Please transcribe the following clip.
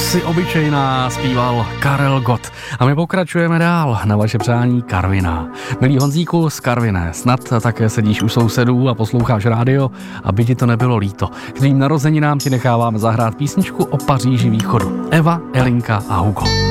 Jsi obyčejná, zpíval Karel Gott. A my pokračujeme dál na vaše přání Karviná. Milý Honzíku z Karviné, snad také sedíš u sousedů a posloucháš rádio, aby ti to nebylo líto. K tvým narozeninám ti necháváme zahrát písničku o Paříži východu. Eva, Elinka a Hugo.